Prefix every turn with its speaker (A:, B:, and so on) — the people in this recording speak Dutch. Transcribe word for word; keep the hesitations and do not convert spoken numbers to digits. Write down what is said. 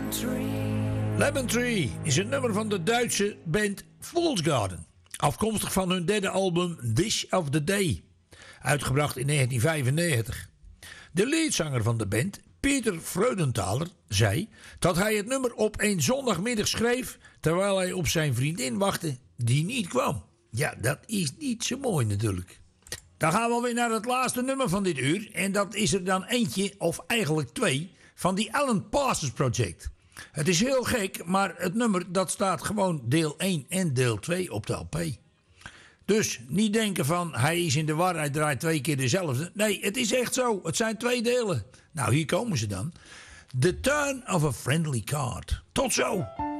A: Lemon Tree is een nummer van de Duitse band Fool's Garden. Afkomstig van hun derde album Dish of the Day. Uitgebracht in negentien vijfennegentig. De leadzanger van de band, Peter Freudenthaler, zei dat hij het nummer op een zondagmiddag schreef terwijl hij op zijn vriendin wachtte die niet kwam. Ja, dat is niet zo mooi natuurlijk. Dan gaan we weer naar het laatste nummer van dit uur. En dat is er dan eentje, of eigenlijk twee, van die Alan Parsons Project. Het is heel gek, maar het nummer dat staat gewoon deel één en deel twee op de L P. Dus niet denken van hij is in de war, hij draait twee keer dezelfde. Nee, het is echt zo. Het zijn twee delen. Nou, hier komen ze dan. The Turn of a Friendly Card. Tot zo!